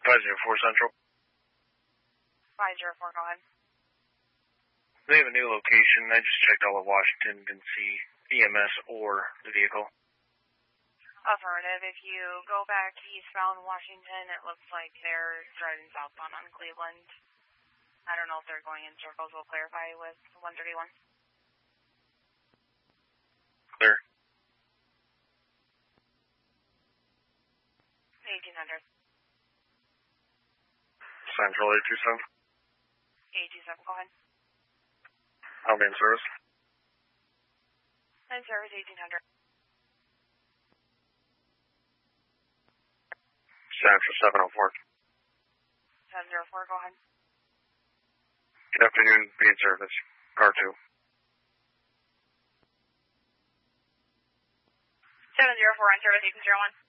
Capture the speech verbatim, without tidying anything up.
five zero four Central. five zero four, go ahead. They have a new location. I just checked all of Washington, didn't see E M S or the vehicle. Affirmative. If you go back eastbound Washington, it looks like they're driving southbound on Cleveland. I don't know if they're going in circles. We'll clarify with one thirty-one. Clear. eighteen hundred. Central eight two seven. eight two seven, go ahead. I'll be in service. In service, eighteen hundred. Central seven oh four. seven zero four, go ahead. Good afternoon, be in service. Car two. seven zero four, in service, eight zero one.